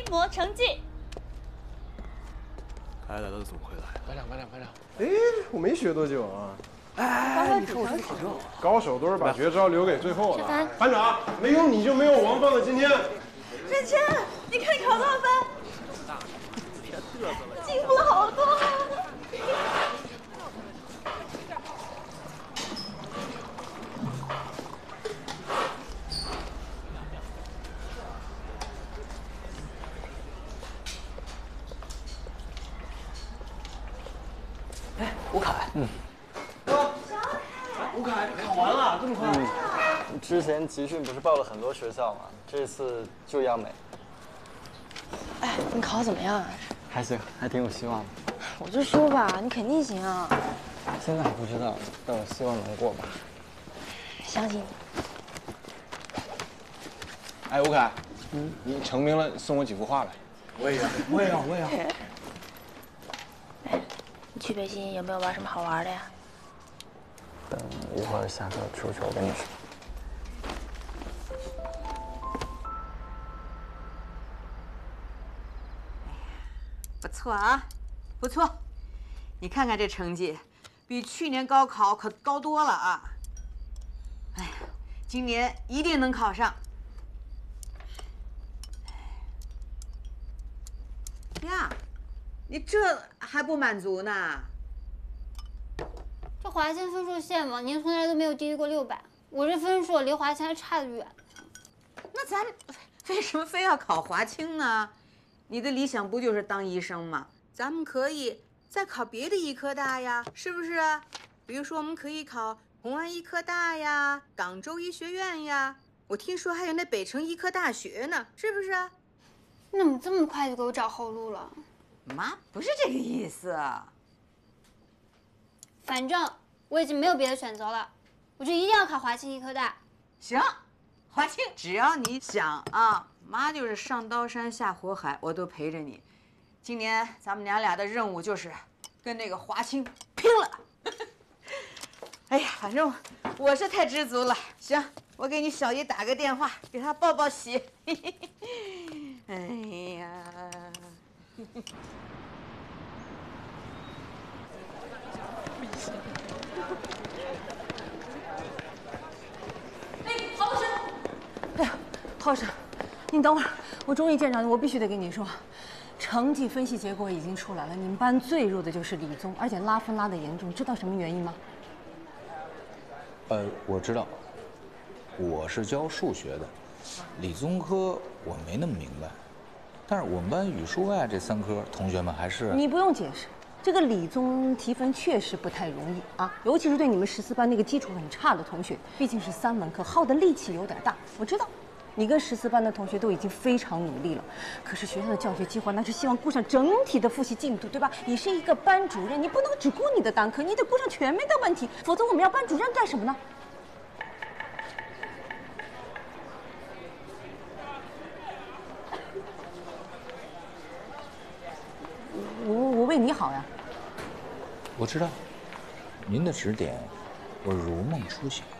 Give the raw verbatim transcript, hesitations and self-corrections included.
模成绩。 来来来，怎么回来？ 快点，快点，快点！ 哎，我没学多久啊。 哎，你看我这考挺好。 高手都是把绝招留给最后的。班长，没有你就没有王放的今天。 芊芊，你看你考多少分？进步了好多啊！ 哎，吴凯，嗯， 吴凯考完了，这么快？ 嗯，之前集训不是报了很多学校吗？这次就央美。 哎，你考怎么样啊？ 还行，还挺有希望的。 我就说吧，你肯定行啊。 现在还不知道，但我希望能过吧。 相信你。 哎，吴凯，嗯，你成名了，送我几幅画来。 我也要，我也要，我也要。 哎，你去北京有没有玩什么好玩的呀？ 等一会儿下课出去，我跟你说。 不错啊，不错，你看看这成绩，比去年高考可高多了啊！哎呀，今年一定能考上。呀，你这还不满足呢？ 这华清分数线往年从来都没有低于过六百，我这分数离华清还差得远。 那咱为什么非要考华清呢？你的理想不就是当医生吗？咱们可以再考别的医科大呀，是不是啊？比如说，我们可以考红安医科大呀、广州医学院呀，我听说还有那北城医科大学呢，是不是啊？ 你怎么这么快就给我找后路了？ 妈，不是这个意思。 反正我已经没有别的选择了，我就一定要考华清医科大。 行，华清，只要你想啊，妈就是上刀山下火海，我都陪着你。今年咱们娘俩的任务就是跟那个华清拼了。哎呀，反正我是太知足了。行，我给你小姨打个电话，给她报报喜。哎呀。 哎，郝老师！ 哎呀，郝生，你等会儿，我终于见着你，我必须得跟你说，成绩分析结果已经出来了，你们班最弱的就是李宗，而且拉分拉得严重，知道什么原因吗？ 呃，我知道，我是教数学的，理综科我没那么明白，但是我们班语数外这三科同学们还是…… 你不用解释，这个理综提分确实不太容易啊，尤其是对你们十四班那个基础很差的同学，毕竟是三门课，耗的力气有点大。我知道，你跟十四班的同学都已经非常努力了，可是学校的教学计划那是希望顾上整体的复习进度，对吧？你是一个班主任，你不能只顾你的单科，你得顾上全面的问题，否则我们要班主任干什么呢？我我为你好呀。 我知道，您的指点，我如梦初醒。